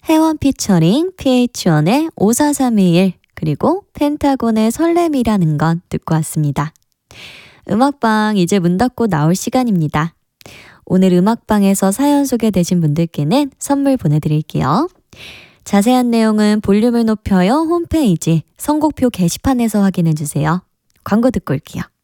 해원 피처링 PH1의 54321 그리고 펜타곤의 설렘이라는 건 듣고 왔습니다. 음악방 이제 문 닫고 나올 시간입니다. 오늘 음악방에서 사연 소개되신 분들께는 선물 보내드릴게요. 자세한 내용은 볼륨을 높여요 홈페이지 선곡표 게시판에서 확인해주세요. 광고 듣고 올게요.